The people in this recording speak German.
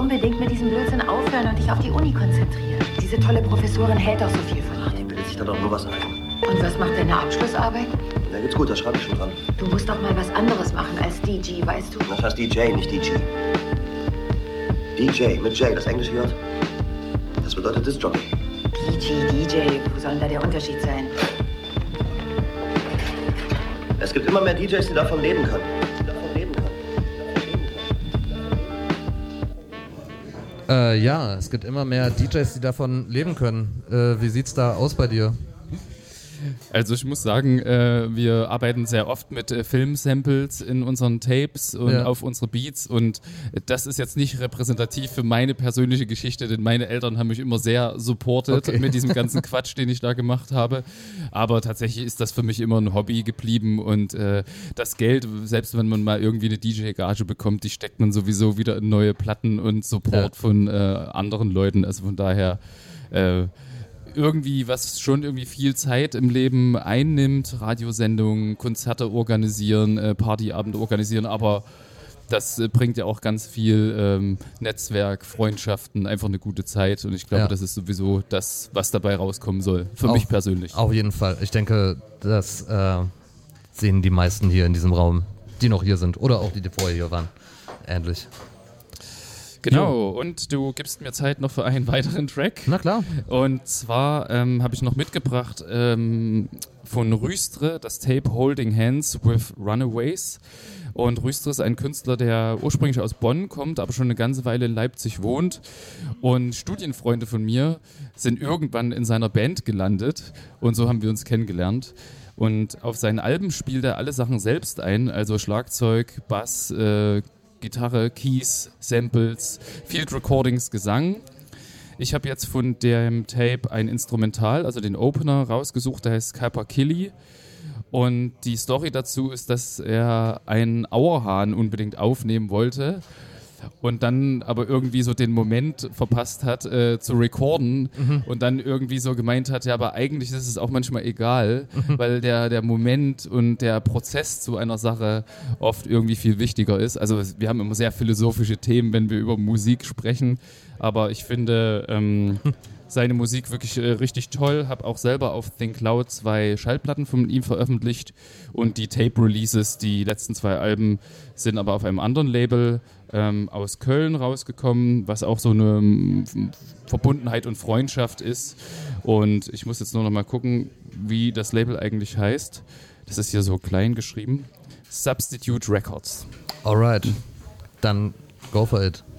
unbedingt mit diesem Blödsinn aufhören und dich auf die Uni konzentrieren. Diese tolle Professorin hält doch so viel von dir. Ach, die bildet sich da doch nur was ein. Und was macht deine Abschlussarbeit? Na, geht's gut, da schreibe ich schon dran. Du musst doch mal was anderes machen als DJ, weißt du? Das heißt DJ, nicht DJ. DJ, mit J, das englische J. Das bedeutet Disc-Jockey. DJ, wo soll denn da der Unterschied sein? Es gibt immer mehr DJs, die davon leben können. Ja, es gibt immer mehr DJs, die davon leben können. Wie sieht's da aus bei dir? Also ich muss sagen, wir arbeiten sehr oft mit Film-Samples in unseren Tapes und auf unsere Beats und das ist jetzt nicht repräsentativ für meine persönliche Geschichte, denn meine Eltern haben mich immer sehr supportet mit diesem ganzen Quatsch, den ich da gemacht habe, aber tatsächlich ist das für mich immer ein Hobby geblieben und das Geld, selbst wenn man mal irgendwie eine DJ-Gage bekommt, die steckt man sowieso wieder in neue Platten und Support von anderen Leuten, also von daher irgendwie, was schon irgendwie viel Zeit im Leben einnimmt, Radiosendungen, Konzerte organisieren, Partyabende organisieren, aber das bringt ja auch ganz viel Netzwerk, Freundschaften, einfach eine gute Zeit und ich glaube, das ist sowieso das, was dabei rauskommen soll, für mich persönlich. Auf jeden Fall. Ich denke, das sehen die meisten hier in diesem Raum, die noch hier sind oder auch die vorher hier waren, ähnlich. Genau, und du gibst mir Zeit noch für einen weiteren Track. Na klar. Und zwar habe ich noch mitgebracht von Rüstre das Tape Holding Hands with Runaways. Und Rüstre ist ein Künstler, der ursprünglich aus Bonn kommt, aber schon eine ganze Weile in Leipzig wohnt. Und Studienfreunde von mir sind irgendwann in seiner Band gelandet und so haben wir uns kennengelernt. Und auf seinen Alben spielt er alle Sachen selbst ein, also Schlagzeug, Bass, Gitarre, Keys, Samples, Field Recordings, Gesang. Ich habe jetzt von dem Tape ein Instrumental, also den Opener, rausgesucht, der heißt Kapakili. Und die Story dazu ist, dass er einen Auerhahn unbedingt aufnehmen wollte und dann aber irgendwie so den Moment verpasst hat, zu recorden und dann irgendwie so gemeint hat, ja, aber eigentlich ist es auch manchmal egal, weil der Moment und der Prozess zu einer Sache oft irgendwie viel wichtiger ist. Also wir haben immer sehr philosophische Themen, wenn wir über Musik sprechen, aber ich finde seine Musik wirklich richtig toll. Habe auch selber auf Think Loud 2 Schallplatten von ihm veröffentlicht und die Tape-Releases, die letzten 2 Alben, sind aber auf einem anderen Label aus Köln rausgekommen, was auch so eine Verbundenheit und Freundschaft ist. Und ich muss jetzt nur noch mal gucken, wie das Label eigentlich heißt. Das ist hier so klein geschrieben. Substitute Records. Alright, dann go for it.